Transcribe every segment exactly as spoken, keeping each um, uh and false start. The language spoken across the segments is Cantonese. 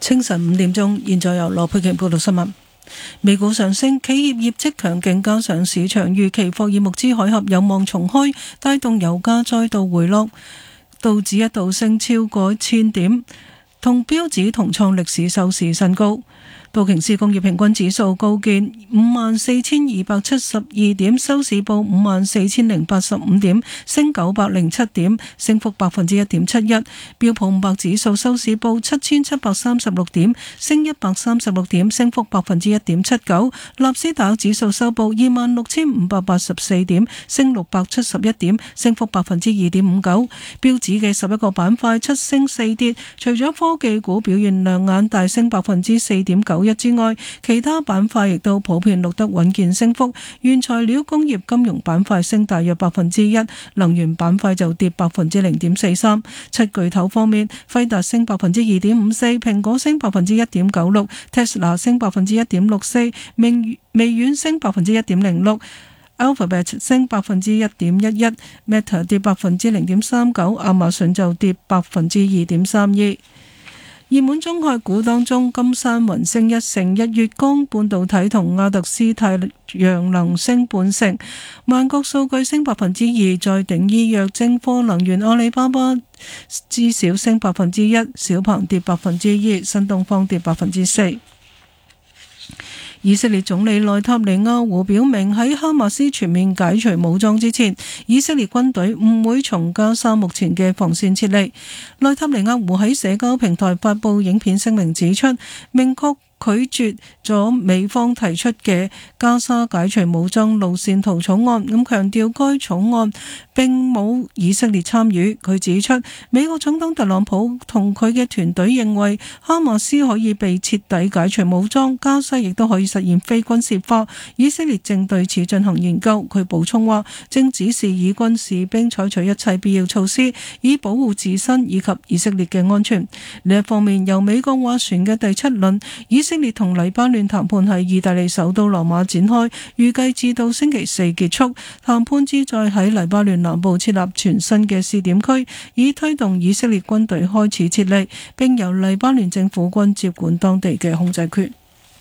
清晨五點鐘，現在由羅佩瓊報道新聞。美股上升，企業業績強勁，加上市場預期霍爾木茲海峽有望重開，帶動油價再度回落，道指一度升超過千點，同標指同創歷史收市新高。道瓊斯工業平均指數高見五萬四千二百七十二點，收市報五萬四千零八十五點，升九百零七點，升幅百分之一點七一。標普五百指數收市報七千七百三十六點，升一百三十六點，升幅百分之一點七九。納斯達克指數收報二萬六千五百八十四點，升六百七十一點，升幅百分之二點五九。標指嘅十一個板塊七升四跌，除咗科技股表現亮眼，大升百分之四點九一之外，其他板塊亦都普遍錄得穩健升幅。原材料、工業、金融板塊升大約百分之一，能源板塊就跌百分之零點四三。七巨頭方面，輝達升百分之二點五四，蘋果升百分之一點九六，Tesla 升百分之一點六四，微微軟升百分之一點零六。Alphabet 升百分之一點一一 ，Meta 跌百分之零點三九，亞馬遜就跌百分之二點三二。熱門中概股當中，金山雲升一成，日月光半導體同亞特斯太陽能升半成，萬國數據升百分之二，再頂醫藥、精科能源、阿里巴巴至少升百分之一，小鵬跌百分之二，新東方跌百分之四。以色列總理內塔尼亞胡表明，喺哈馬斯全面解除武裝之前，以色列軍隊唔會從加沙目前嘅防線撤離。內塔尼亞胡喺社交平台發布影片聲明指出，明確拒絕咗美方提出嘅加沙解除武裝路線圖草案，咁強調該草案並冇以色列參與。佢指出，美國總統特朗普同佢嘅團隊認為哈馬斯可以被徹底解除武裝，加沙亦都可以實現非軍事化。以色列正對此進行研究。佢補充話，正指示以軍士兵採取一切必要措施，以保護自身以及以色列嘅安全。另一方面，由美國斡旋嘅第七輪以以色列同黎巴嫩談判喺意大利首都羅馬展開，預計至到星期四結束。談判旨在喺黎巴嫩南部設立全新嘅試點區，以推動以色列軍隊開始撤離，並由黎巴嫩政府軍接管當地嘅控制權。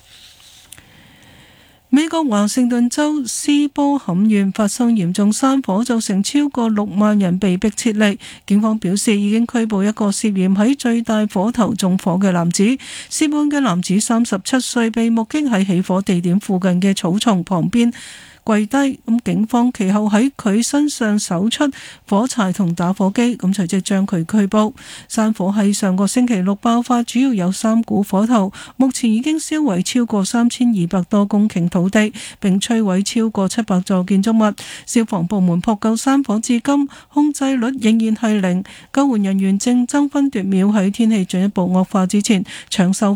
美國華盛頓州斯波坎縣發生嚴重山火，造成超過六萬人被迫撤離。警方表示已經拘捕一個涉嫌喺最大火頭縱火嘅男子。涉案嘅男子三十七歲，被目擊喺起火地點附近嘅草叢旁邊跪低，咁警方其後喺佢身上搜出火柴同打火機，咁隨即將佢拘捕。山火喺上個星期六爆發，主要有三股火頭，目前已經燒毀超過三千二百多公頃土地，並摧毀超過七百座建築物。消防部門撲救山火至今控制率仍然係零，救援人員正爭分奪秒喺天氣進一步惡化之前搶修